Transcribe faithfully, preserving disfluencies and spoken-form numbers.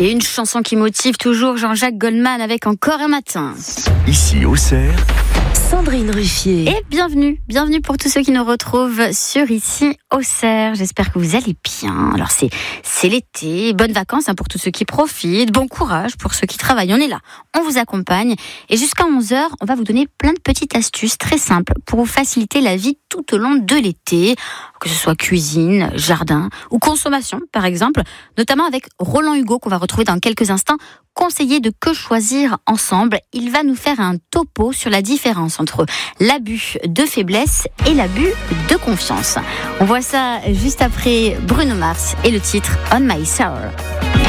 Et une chanson qui motive toujours, Jean-Jacques Goldman avec Encore un matin. Ici, Auxerre, Sandrine Ruffier. Et bienvenue, bienvenue pour tous ceux qui nous retrouvent sur Ici, Auxerre. J'espère que vous allez bien. Alors c'est, c'est l'été, bonnes vacances hein, pour tous ceux qui profitent, bon courage pour ceux qui travaillent. On est là, on vous accompagne. Et jusqu'à onze heures, on va vous donner plein de petites astuces très simples pour vous faciliter la vie tout au long de l'été. Que ce soit cuisine, jardin ou consommation par exemple. Notamment avec Roland Hugo qu'on va retrouver dans quelques instants. Conseiller de Que choisir ensemble, il va nous faire un topo sur la différence entre l'abus de faiblesse et l'abus de confiance. On voit ça juste après Bruno Mars et le titre On My Soul.